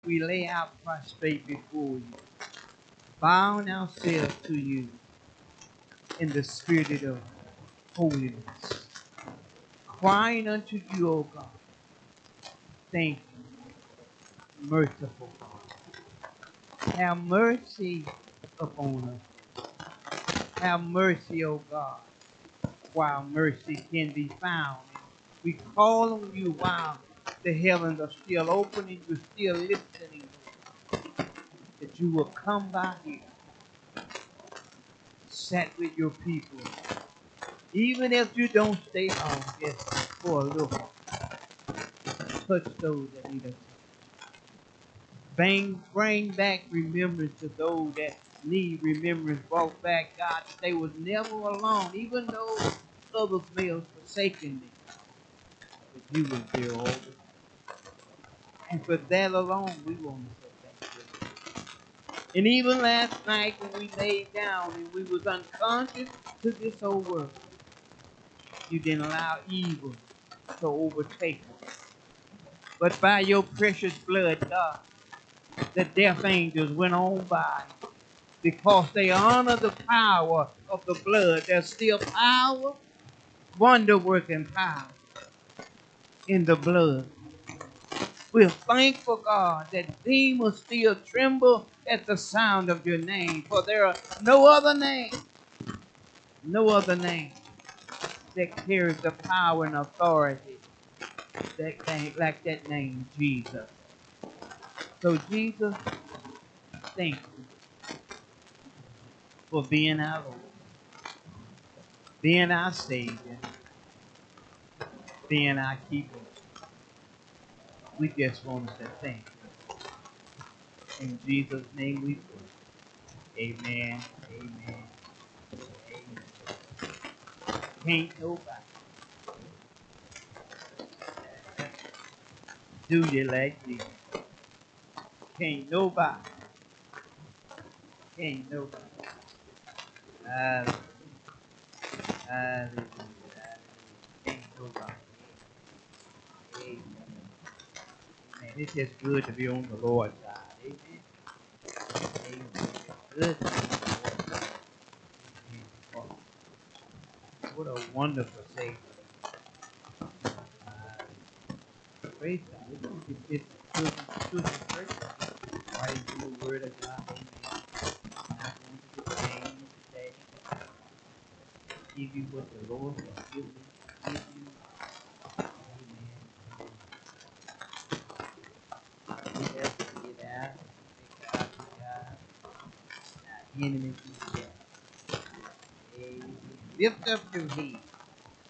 We lay out prostrate before you, bowing ourselves to you in the spirit of holiness, crying unto you, O God. Thank you, merciful God. Have mercy upon us. Have mercy, O God, while mercy can be found. We call on you while the heavens are still open and you're still listening, that you will come by here, sat with your people. Even if you don't stay home, just for a little while, touch those that need us. Bring back remembrance to those that need remembrance brought back, God, that they was never alone, even though others may have forsaken me, but you was there always. And for that alone, we want to say thank you. And even last night when we laid down and we was unconscious to this whole world, you didn't allow evil to overtake us. But by your precious blood, God, the death angels went on by. Because they honor the power of the blood, there's still power, wonder-working power in the blood. We're thankful, God, that demons still tremble at the sound of your name, for there are no other name that carries the power and authority like that name, Jesus. So, Jesus, thank you for being our Lord, being our Savior, being our keeper. We just want to say thank you. In Jesus' name we pray. Amen. Amen. Amen. Can't nobody do you like me. Can't nobody. Can't nobody. Hallelujah. Hallelujah. Can't nobody. Amen. Amen. It's just good to be on the Lord's side. Amen. Amen. Good to be on the Lord's side. Amen. What a wonderful Savior. Praise God. It's children's church. Why do the word of God? Amen. Not going to detain you today. Give you what the Lord has given you. Give you. Amen. We have to get out. Make God be God. Our enemies be dead. Amen. Lift up your head.